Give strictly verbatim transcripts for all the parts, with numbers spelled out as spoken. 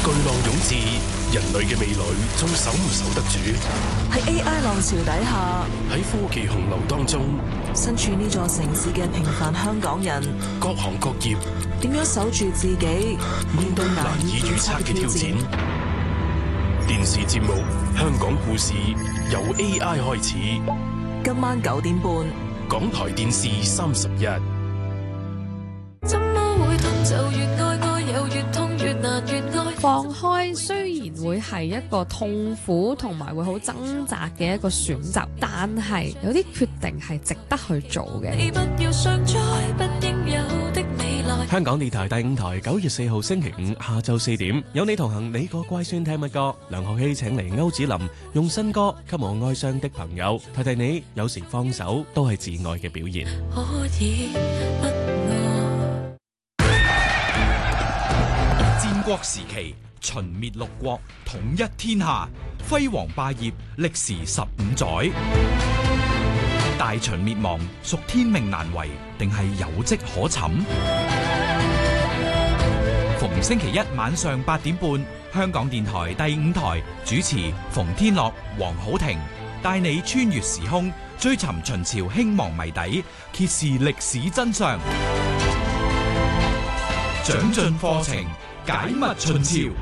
巨浪湧至，人類嘅未來仲守唔守得住？ 喺 A I 浪潮底下， 喺科技洪流當中， 身處呢座城市嘅平凡香港人， 各行各業點樣守住自己，面對難以預測嘅挑戰？ 電視節目《香港故事》由 A I 開始， 今晚九點半， 港台電視三十一。 怎麼會痛就越愛愛又越痛越難越愛？ 放開雖然會係一個痛苦同埋會好掙扎嘅一個選擇，但係有啲決定係值得去做嘅。 你不要上載不應有的未來。 香港電台第五台九月四號星期五下晝四點，有你同行，你個乖孫聽乜歌？梁浩希請嚟歐子林用新歌給我哀傷的朋友，提提你有時放手都係自愛嘅表現。 可以不愛。 戰國時期，秦滅六國，統一天下，輝煌霸業，歷時十五載。大秦滅亡，屬天命難違，定係有跡可尋？逢星期一晚上八點半，香港電台第五台主持馮天樂、黃好庭，帶你穿越時空，追尋秦朝興亡謎底，揭示歷史真相，長進課程，解密秦朝。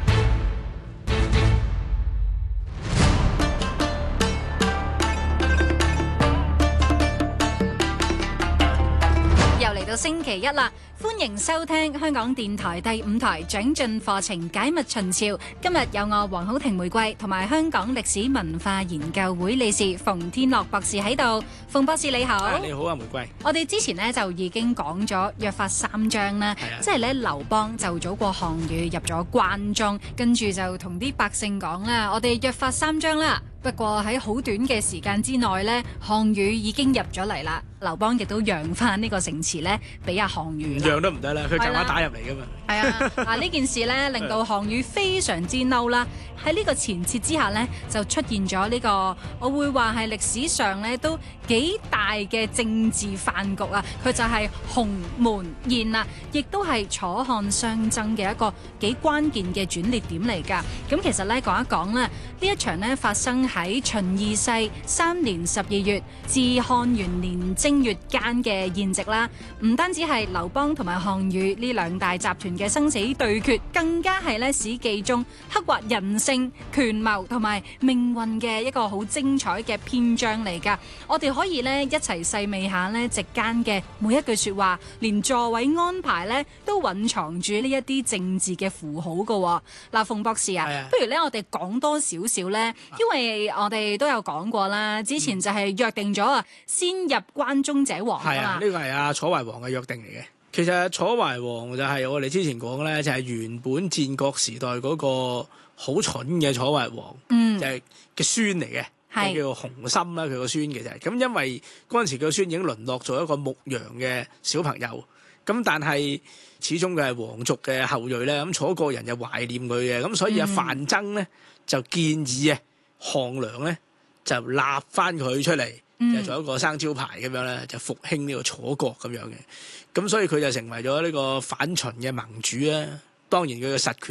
又嚟到星期一啦，歡迎收聽香港電台第五台長進課程解密秦朝。今日有我黃好庭玫瑰同埋香港歷史文化研究會理事馮天樂博士喺度。馮博士你好。 啊，你好啊，玫瑰。 我哋之前呢就已經講咗約法三章啦，即係咧劉邦就早過項羽入咗關中，跟住就同啲百姓講啦，我哋約法三章啦。不過喺好短嘅時間之內呢，項羽已經入咗嚟啦。劉邦亦都讓翻呢個城池呢俾阿項羽。 唔讓都唔得啦，佢夾硬打入嚟噶嘛。 係啊，嗱呢件事呢令到項羽非常之嬲啦。喺呢個前設之下呢，就出現咗呢個，我會話係歷史上呢都幾大嘅政治飯局啊！佢就係鴻門宴啊，亦都係楚漢相爭嘅一個幾關鍵嘅轉捩點嚟㗎。咁其實呢講一講啦，呢一場呢發生喺秦二世三年十二月至漢元年正月間嘅宴席啦，唔單止係劉邦同埋項羽呢兩大集團嘅生死對決，更加係呢史記中刻畫人性、權謀同埋命運嘅一個好精彩嘅篇章嚟㗎。我哋可以呢一齊細味下呢席間嘅每一句說話，連座位安排呢都蘊藏住呢一啲政治嘅符號㗎。嗱，馮博士啊，不如呢我哋講多少少呢？因為我哋都有講過啦，之前就係約定咗啊，先入關中者亡啊嘛。 係啊，呢個係阿楚懷王嘅約定嚟嘅。其實楚懷王就係我哋之前講咧，就係原本戰國時代嗰個好蠢嘅楚懷王，嗯、就係嘅孫嚟嘅，叫做熊心啦，佢個孫嘅就係。咁因為嗰陣時佢個孫已經淪落做一個牧羊嘅小朋友，咁但係始終佢係皇族嘅後裔咧，咁楚國人就懷念佢嘅，咁所以啊范增咧就建議啊項梁咧就立翻佢出嚟。就做一個生招牌咁樣咧，就復興呢個楚國咁樣嘅，咁所以佢就成為咗呢個反秦嘅盟主啊。當然佢嘅實權